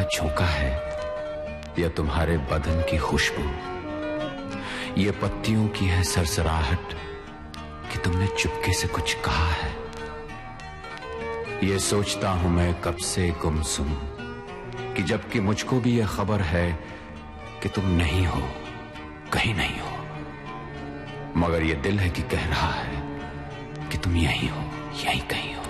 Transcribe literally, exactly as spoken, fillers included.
झोंका है या तुम्हारे बदन की खुशबू, ये पत्तियों की है सरसराहट कि तुमने चुपके से कुछ कहा है। ये सोचता हूं मैं कब से गुमसुम कि जबकि मुझको भी यह खबर है कि तुम नहीं हो, कहीं नहीं हो, मगर ये दिल है कि कह रहा है कि तुम यहीं हो, यहीं कहीं हो।